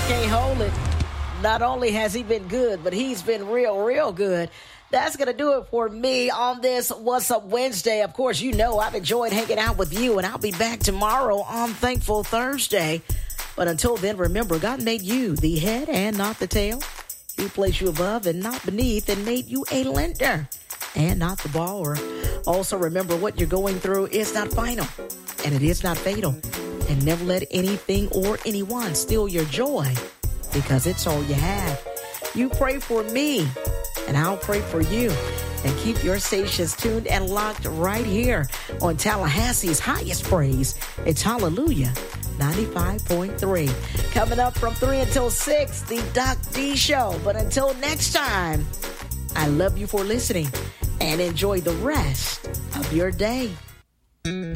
Can't hold it. Not only has he been good, but he's been real good. That's going to do it for me on this What's Up Wednesday. Of course, you know I've enjoyed hanging out with you, and I'll be back tomorrow on Thankful Thursday. But until then, remember, God made you the head and not the tail. He placed you above and not beneath and made you a lender and not the borrower. Also, remember what you're going through is not final, and it is not fatal. And never let anything or anyone steal your joy, because it's all you have. You pray for me, and I'll pray for you. And keep your stations tuned and locked right here on Tallahassee's highest praise. It's Hallelujah 95.3. Coming up from 3 until 6, the Doc D Show. But until next time, I love you for listening and enjoy the rest of your day.